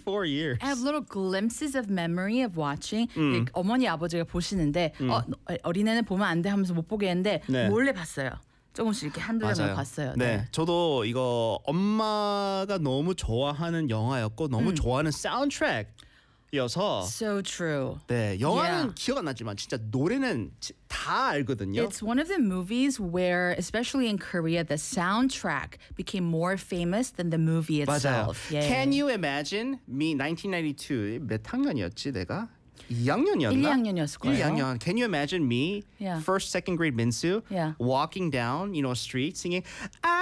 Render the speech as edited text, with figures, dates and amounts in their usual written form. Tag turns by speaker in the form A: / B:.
A: 4 years.
B: I have little glimpses of memory of watching. 어머니 아버지가 보시는데 어린애는 보면 안 돼 하면서 못 보게 했는데
A: 네.
B: 몰래 봤어요. 조금씩 이렇게 한두 장면
A: 맞아요.
B: 봤어요.
A: 네, 저도 이거 엄마가 너무 좋아하는 영화였고 너무 좋아하는 사운드트랙이어서
B: So true.
A: 네, 영화는
B: Yeah.
A: 기억 안 나지만 진짜 노래는 다 알거든요.
B: It's one of the movies where, especially in Korea, the soundtrack became more famous than the movie
A: 맞아요.
B: itself. Yeah.
A: Can you imagine me 1992 몇 학년이었지 내가? 2학년이었나?
B: 1, 2학년이었을 거예요.
A: 1학년. Can you imagine me,
B: Yeah.
A: first, second grade Minsu,
B: Yeah.
A: walking down, a street singing, I